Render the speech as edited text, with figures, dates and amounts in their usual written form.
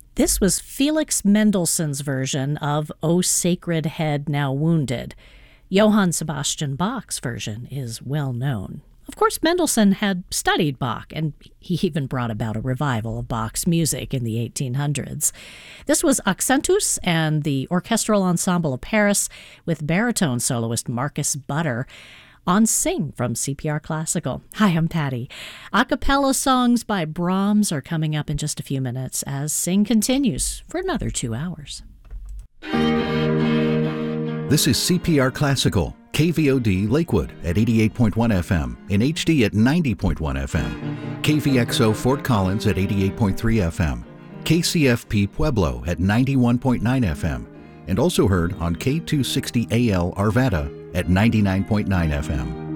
This was Felix Mendelssohn's version of O Sacred Head Now Wounded. Johann Sebastian Bach's version is well known. Of course, Mendelssohn had studied Bach, and he even brought about a revival of Bach's music in the 1800s. This was Accentus and the Orchestral Ensemble of Paris with baritone soloist Marcus Butter on Sing from CPR Classical. Hi, I'm Patty. A cappella songs by Brahms are coming up in just a few minutes as Sing continues for another 2 hours. This is CPR Classical, KVOD Lakewood at 88.1 FM, in HD at 90.1 FM, KVXO Fort Collins at 88.3 FM, KCFP Pueblo at 91.9 FM, and also heard on K260AL Arvada at 99.9 FM.